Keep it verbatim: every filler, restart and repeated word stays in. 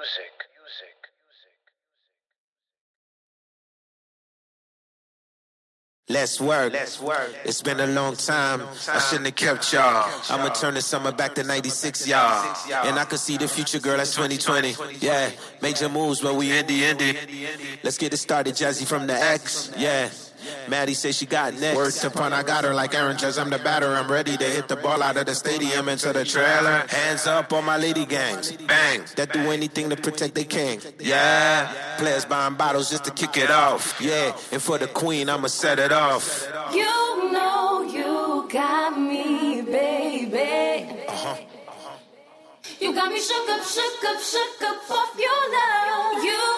Let's work. Let's work. It's been a long time. I shouldn't have kept y'all. I'ma turn the summer back to ninety-six, y'all. And I can see the future, girl. That's twenty twenty. Yeah, major moves, but we indie, indie. Let's get it started, Jazzy from the X. Yeah. Maddie says she got next. Word to pun, I got her like Aaron Judge. I'm the batter. I'm ready to hit the ball out of the stadium into the trailer. Hands up on my lady gangs. Bang. That do anything to protect their king. Yeah. Players buying bottles just to kick it off. Yeah. And for the queen, I'ma set it off. You know you got me, baby. Uh-huh. You got me shook up, shook up, shook up off your love. You